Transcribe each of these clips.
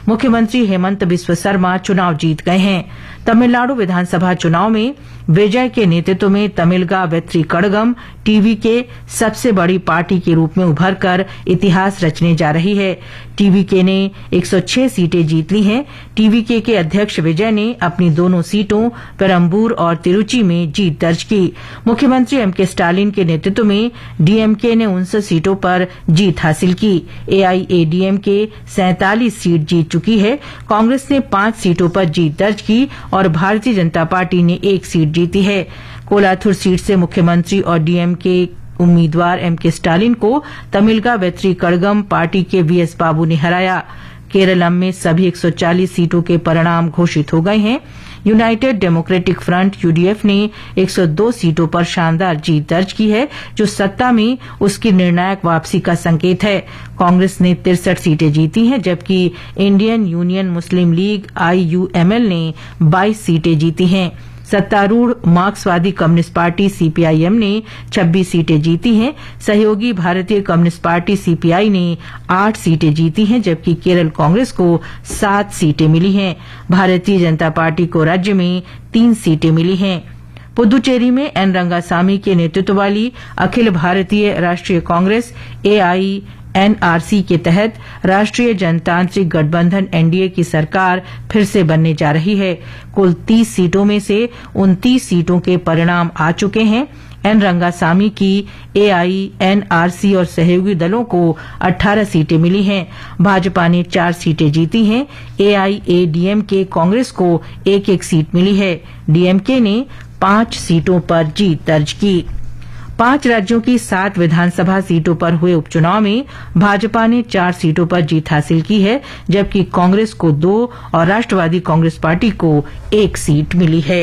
मुख्यमंत्री हेमंत बिस्व शर्मा चुनाव जीत गए हैं। तमिलनाडु विधानसभा चुनाव में विजय के नेतृत्व में तमिलगा वेत्री कड़गम टीवी के सबसे बड़ी पार्टी के रूप में उभरकर इतिहास रचने जा रही है। टीवीके ने 106 सीटें जीत ली हैं। टीवीके के अध्यक्ष विजय ने अपनी दोनों सीटों पेरम्बूर और तिरुचि में जीत दर्ज की। मुख्यमंत्री एमके स्टालिन के नेतृत्व में डीएमके ने 59 सीटों पर जीत हासिल की। एआईएडीएमके 47 सीट जीत चुकी है। कांग्रेस ने 5 सीटों पर जीत दर्ज की और भारतीय जनता पार्टी ने 1 सीट जीती है। कोलाथुर सीट से मुख्यमंत्री और डीएमके उम्मीदवार एमके स्टालिन को तमिलगा वेत्री कड़गम पार्टी के वीएस बाबू ने हराया। केरलम में सभी 140 सीटों के परिणाम घोषित हो गए हैं। यूनाइटेड डेमोक्रेटिक फ्रंट यूडीएफ ने 102 सीटों पर शानदार जीत दर्ज की है, जो सत्ता में उसकी निर्णायक वापसी का संकेत है। कांग्रेस ने 63 सीटें जीती हैं, जबकि इंडियन यूनियन मुस्लिम लीग आईयूएमएल ने 22 सीटें जीती हैं। सत्तारूढ़ मार्क्सवादी कम्युनिस्ट पार्टी सीपीआईएम ने 26 सीटें जीती हैं। सहयोगी भारतीय कम्युनिस्ट पार्टी सीपीआई ने 8 सीटें जीती हैं, जबकि केरल कांग्रेस को 7 सीटें मिली हैं। भारतीय जनता पार्टी को राज्य में 3 सीटें मिली हैं। पुदुचेरी में एन रंगासामी के नेतृत्व वाली अखिल भारतीय राष्ट्रीय कांग्रेस एआईएनआरसी के तहत राष्ट्रीय जनतांत्रिक गठबंधन एनडीए की सरकार फिर से बनने जा रही है। कुल 30 सीटों में से 29 सीटों के परिणाम आ चुके हैं। एन रंगासामी की एआईएनआरसी और सहयोगी दलों को 18 सीटें मिली हैं। भाजपा ने 4 सीटें जीती हैं। एआईएडीएमके कांग्रेस को 1-1 सीट मिली है। डीएमके ने 5 सीटों पर जीत दर्ज की। 5 राज्यों की 7 विधानसभा सीटों पर हुए उपचुनाव में भाजपा ने 4 सीटों पर जीत हासिल की है, जबकि कांग्रेस को 2 और राष्ट्रवादी कांग्रेस पार्टी को 1 सीट मिली है।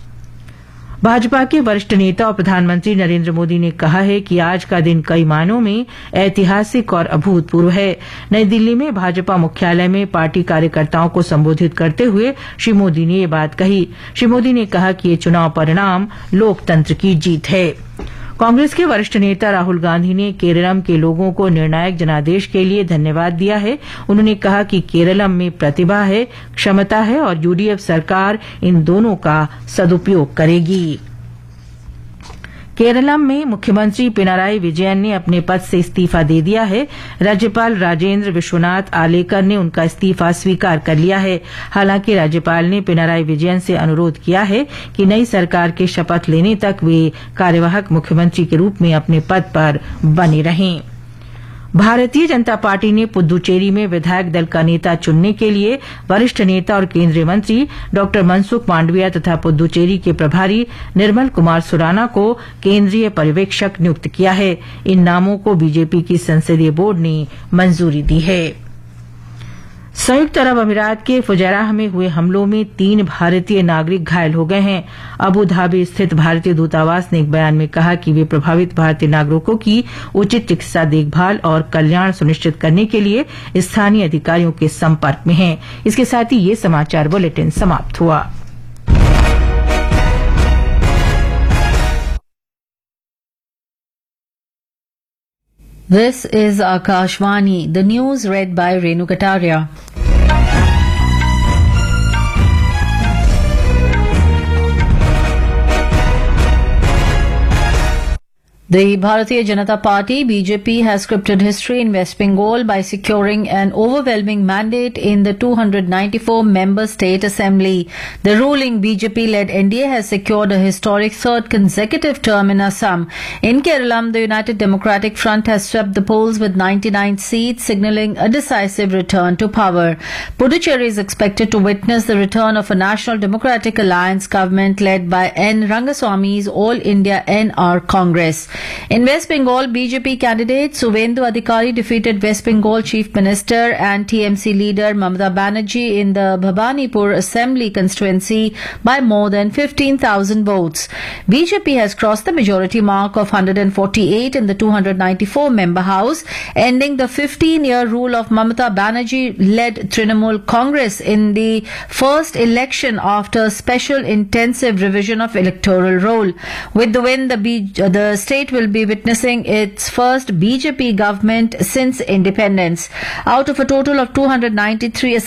भाजपा के वरिष्ठ नेता और प्रधानमंत्री नरेंद्र मोदी ने कहा है कि आज का दिन कई मायनों में ऐतिहासिक और अभूतपूर्व है। नई दिल्ली में भाजपा मुख्यालय में पार्टी कार्यकर्ताओं को संबोधित करते हुए श्री मोदी ने ये बात कही। श्री मोदी ने कहा कि ये चुनाव परिणाम लोकतंत्र की जीत है। कांग्रेस के वरिष्ठ नेता राहुल गांधी ने केरलम के लोगों को निर्णायक जनादेश के लिए धन्यवाद दिया है। उन्होंने कहा कि केरलम में प्रतिभा है, क्षमता है और यूडीएफ सरकार इन दोनों का सदुपयोग करेगी। केरलम में मुख्यमंत्री पिनाराई विजयन ने अपने पद से इस्तीफा दे दिया है। राज्यपाल राजेंद्र विश्वनाथ आलेकर ने उनका इस्तीफा स्वीकार कर लिया है। हालांकि राज्यपाल ने पिनाराई विजयन से अनुरोध किया है कि नई सरकार के शपथ लेने तक वे कार्यवाहक मुख्यमंत्री के रूप में अपने पद पर बने रहें। भारतीय जनता पार्टी ने पुदुचेरी में विधायक दल का नेता चुनने के लिए वरिष्ठ नेता और केंद्रीय मंत्री डॉ मनसुख मांडविया तथा पुदुचेरी के प्रभारी निर्मल कुमार सुराना को केंद्रीय पर्यवेक्षक नियुक्त किया है। इन नामों को बीजेपी की संसदीय बोर्ड ने मंजूरी दी है। संयुक्त अरब अमीरात के फुजैराह में हुए हमलों में 3 भारतीय नागरिक घायल हो गए हैं। अबू धाबी स्थित भारतीय दूतावास ने एक बयान में कहा कि वे प्रभावित भारतीय नागरिकों की उचित चिकित्सा देखभाल और कल्याण सुनिश्चित करने के लिए स्थानीय अधिकारियों के संपर्क में हैं। इसके साथ ही ये समाचार बुलेटिन समाप्त हुआ। This is Akashvani, the news read by Renu Kataria. The Bharatiya Janata Party (BJP) has scripted history in West Bengal by securing an overwhelming mandate in the 294-member state assembly. The ruling BJP-led NDA has secured a historic 3rd consecutive term in Assam. In Kerala, the United Democratic Front has swept the polls with 99 seats, signalling a decisive return to power. Puducherry is expected to witness the return of a National Democratic Alliance government led by N. Rangaswamy's All India NR Congress. In West Bengal, BJP candidate Suvendu Adhikari defeated West Bengal Chief Minister and TMC leader Mamata Banerjee in the Bhabanipur Assembly constituency by more than 15,000 votes. BJP has crossed the majority mark of 148 in the 294-member House, ending the 15-year rule of Mamata Banerjee-led Trinamool Congress in the first election after special intensive revision of electoral roll. With the win, the state will be witnessing its first BJP government since independence. Out of a total of 293